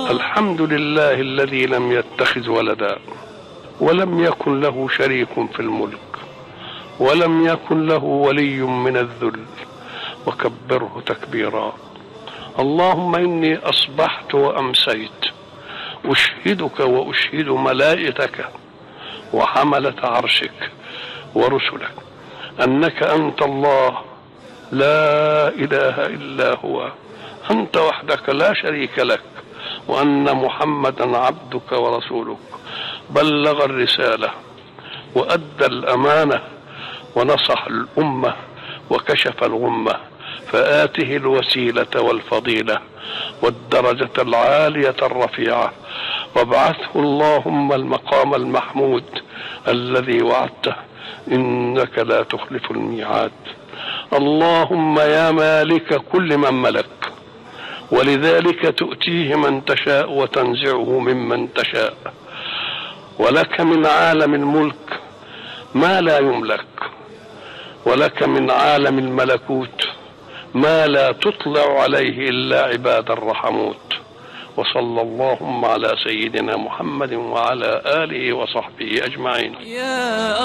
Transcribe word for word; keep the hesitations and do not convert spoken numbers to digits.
الحمد لله الذي لم يتخذ ولدا ولم يكن له شريك في الملك ولم يكن له ولي من الذل وكبره تكبيرا. اللهم إني أصبحت وأمسيت أشهدك وأشهد ملائكتك وحملة عرشك ورسلك أنك أنت الله لا إله إلا هو، أنت وحدك لا شريك لك، وأن محمدا عبدك ورسولك، بلغ الرسالة وأدى الأمانة ونصح الأمة وكشف الغمة، فآته الوسيلة والفضيلة والدرجة العالية الرفيعة، وابعثه اللهم المقام المحمود الذي وعدته إنك لا تخلف الميعاد. اللهم يا مالك كل من ملك، ولذلك تؤتيه من تشاء وتنزعه ممن تشاء، ولك من عالم الملك ما لا يملك، ولك من عالم الملكوت ما لا تطلع عليه إلا عباد الرحموت. وصلى اللهم على سيدنا محمد وعلى آله وصحبه أجمعين.